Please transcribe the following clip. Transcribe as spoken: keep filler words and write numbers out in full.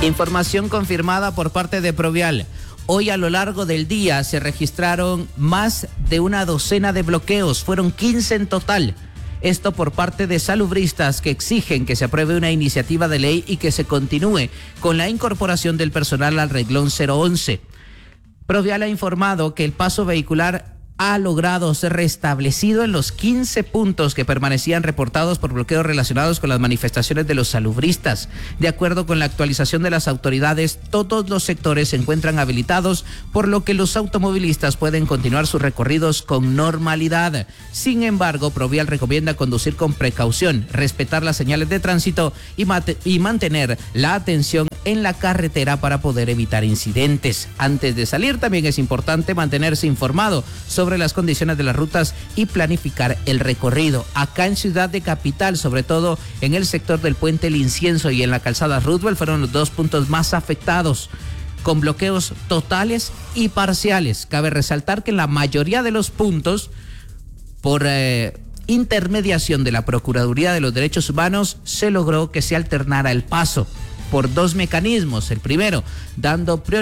Información confirmada por parte de Provial. Hoy a lo largo del día se registraron más de una docena de bloqueos, fueron quince en total. Esto por parte de salubristas que exigen que se apruebe una iniciativa de ley y que se continúe con la incorporación del personal al reglón cero once. Provial ha informado que el paso vehicular ha logrado ser restablecido en los quince puntos que permanecían reportados por bloqueos relacionados con las manifestaciones de los salubristas. De acuerdo con la actualización de las autoridades, todos los sectores se encuentran habilitados, por lo que los automovilistas pueden continuar sus recorridos con normalidad. Sin embargo, Provial recomienda conducir con precaución, respetar las señales de tránsito y, mate- y mantener la atención en la carretera para poder evitar incidentes. Antes de salir, también es importante mantenerse informado sobre las condiciones de las rutas y planificar el recorrido. Acá en Ciudad de Capital, sobre todo en el sector del Puente El Incienso y en la calzada Roosevelt, fueron los dos puntos más afectados, con bloqueos totales y parciales. Cabe resaltar que en la mayoría de los puntos, por eh, intermediación de la Procuraduría de los Derechos Humanos, se logró que se alternara el paso por dos mecanismos. El primero, dando prioridad